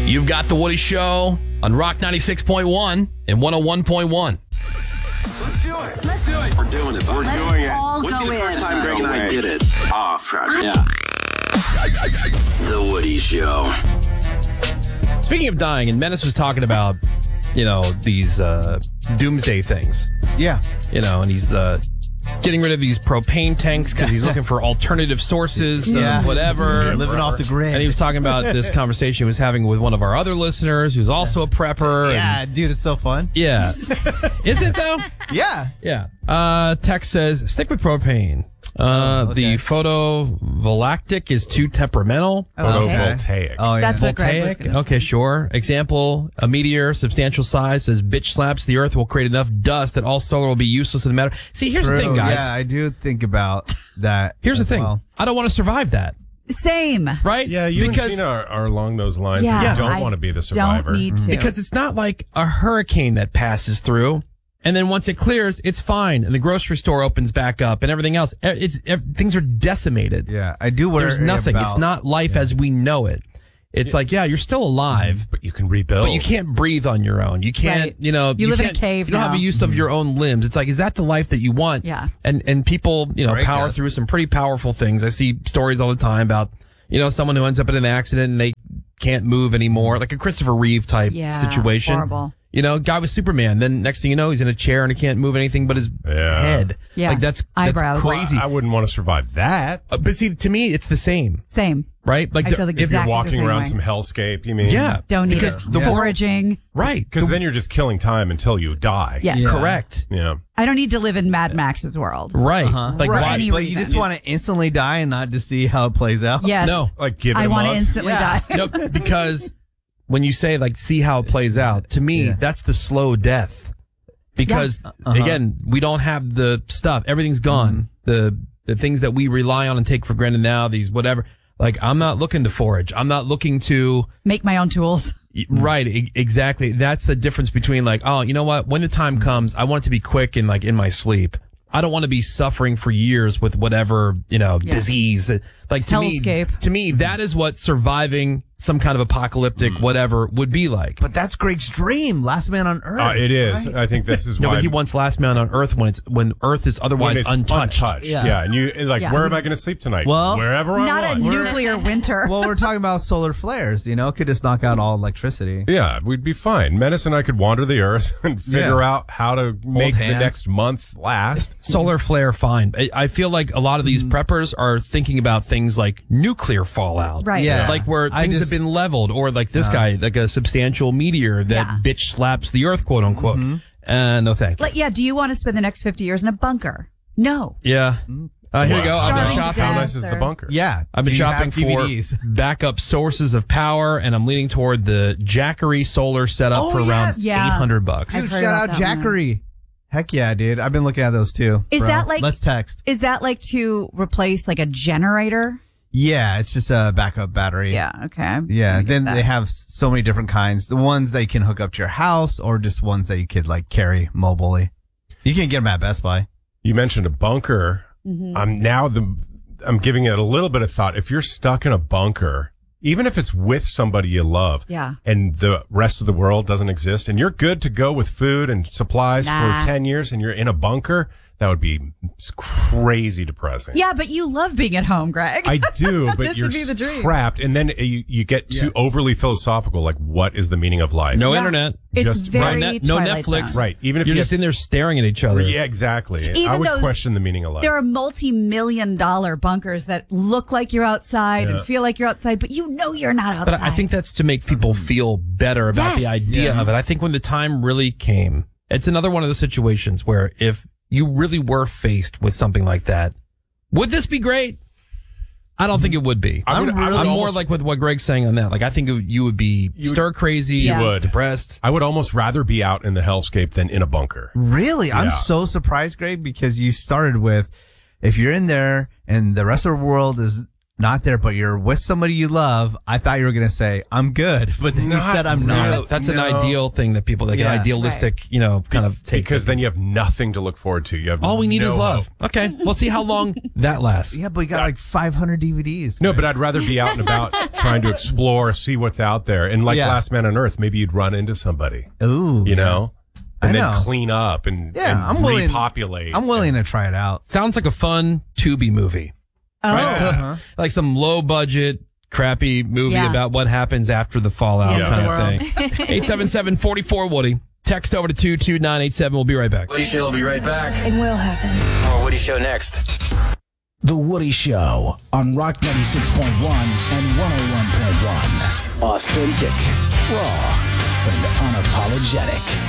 You've got The Woody Show on Rock 96.1 and 101.1. Let's do it. Let's do it. We're doing it. We're doing it. All Wouldn't go be the first in. time Greg and I did it. Oh, crap. Yeah. The Woody Show. Speaking of dying, and Menace was talking about, these doomsday things. Yeah. And he's getting rid of these propane tanks because he's looking for alternative sources of whatever. Living off the grid. And he was talking about this conversation he was having with one of our other listeners who's also a prepper. Yeah, and, dude, it's so fun. yeah. Is it, though? Yeah. Yeah. Text says, stick with propane. The photovoltaic is too temperamental. Photovoltaic. Oh, yeah. That's what Greg was gonna say. Okay, sure. Example, a meteor, substantial size, says bitch slaps the earth will create enough dust that all solar will be useless in the matter. See, here's the thing, guys. Yeah, I do think about that. Here's the thing. well. I don't want to survive that, Same. right? Yeah, you because and Sheena are along those lines. Yeah, and you don't I want to be the survivor. Don't need to. because it's not like a hurricane that passes through. And then once it clears, it's fine. And the grocery store opens back up and everything else. Things are decimated. Yeah, I do worry There's nothing. about- It's not life as we know it. It's like, yeah, you're still alive, But you can rebuild. but you can't breathe on your own. You can't, Right. you live in a can't- cave You don't have now. a use of your own limbs. It's like, is that the life that you want? Yeah. And people, Right, power yeah. through some pretty powerful things. I see stories all the time about, someone who ends up in an accident and they can't move anymore, like a Christopher Reeve type Yeah, situation. horrible. Guy was Superman. Then next thing you know, he's in a chair and he can't move anything but his head. Yeah. Like that's Eyebrows. crazy. I wouldn't want to survive that. But see, to me, it's the same, Same. right? Like I feel if exactly You're the walking same around way. some hellscape, you mean? yeah, Don't need because it. the Foraging. right, Because then you're just killing time until you die. Yes. Yeah. correct, Yeah. I don't need to live in Mad Max's world. right. Like Right. why? Any But reason. you just want to instantly die and not to see how it plays out. Yes. No. Like give it I a want to month. instantly Yeah. die. No, because when you say like see how it plays out, to me Yeah. that's the slow death. Because again, we don't have the stuff. Everything's gone. The things that we rely on and take for granted now, these whatever. Like I'm not looking to forage. I'm not looking to Make my own tools. right. Exactly. That's the difference between like, oh, you know what? When the time comes, I want it to be quick and like in my sleep. I don't want to be suffering for years with whatever, disease. Like Hellscape. to me, that is what surviving some kind of apocalyptic whatever would be like. But that's Greg's dream. Last man on Earth. It is. right? I think this is No, why. but he wants last man on Earth when Earth is when otherwise it's untouched. Yeah. Yeah. And you like, Yeah. where am I going to sleep tonight? Well, wherever Not I a want. nuclear winter. Well, we're talking about solar flares. Could just knock out all electricity. Yeah, we'd be fine. Menace and I could wander the earth and figure Yeah. out how to make the hands. next month last. Solar flare, fine. I feel like a lot of these preppers are thinking about things like nuclear fallout. Right. Yeah. Like where I things just- have been leveled, or like this guy, like a substantial meteor that Yeah. bitch slaps the earth, quote unquote. No, thank you. Like, yeah, do you want to spend the next 50 years in a bunker? No. Yeah. Here you go. Wow. I've been Starving to shopping. How death. nice is the or- bunker? Yeah. I've been Do you shopping have for DVDs? backup sources of power, and I'm leaning toward the Jackery solar setup Oh, for around yes. Yeah. $800. I've Dude, heard shout about out that one. Jackery. Heck yeah, dude. I've been looking at those too. Is bro. that like- Let's text. Is that like to replace like a generator? Yeah, it's just a backup battery. Yeah. Okay. Yeah, I get then that. they have so many different kinds. The ones that you can hook up to your house or just ones that you could like carry mobilely. You can get them at Best Buy. You mentioned a bunker. I'm giving it a little bit of thought. If you're stuck in a bunker, even if it's with somebody you love, Yeah. and the rest of the world doesn't exist, and you're good to go with food and supplies Nah. for 10 years, and you're in a bunker, that would be crazy depressing. Yeah, but you love being at home, Greg. I do, but This you're would be the dream. trapped, and then you get too overly philosophical. Like, what is the meaning of life? No Yeah. internet. It's Just- very no Twilight Netflix. Zone. Right. Even if You're you just have- in there staring at each other. Yeah, exactly. Even I would those- question the meaning of life. There are multi-million-dollar bunkers that look like you're outside and feel like you're outside, but you know you're not outside. But I think that's to make people feel better about the Yes. idea of it. I think when the time really came, it's another one of those situations where if you really were faced with something like that, would this be great? I don't think it would be. I would I'm more almost- like with what Greg's saying on that. Like, I think you would be stir crazy, You would. depressed. I would almost rather be out in the hellscape than in a bunker. Really? I'm Yeah. so surprised, Greg, because you started with if you're in there and the rest of the world is not there, but you're with somebody you love, I thought you were going to say, I'm good. But then you said, I'm not. That's an ideal thing that people, like an idealistic, kind of take. Because then you have nothing to look forward to. You have all we need is love. hope. Okay. We'll see how long that lasts. Yeah, but we got like 500 DVDs. No, but I'd rather be out and about trying to explore, see what's out there. And like Last Man on Earth, maybe you'd run into somebody. Ooh. You know? And I then know. clean up and repopulate. I'm willing to try it out. Sounds like a fun Tubi movie. Oh. Right? Like some low budget, crappy movie about what happens after the fallout kind of thing. 877-44-WOODY. Text over to 22987. We'll be right back. Woody Show will be right back. It will happen. More Woody Show next. The Woody Show on Rock 96.1 and 101.1. Authentic, raw, and unapologetic.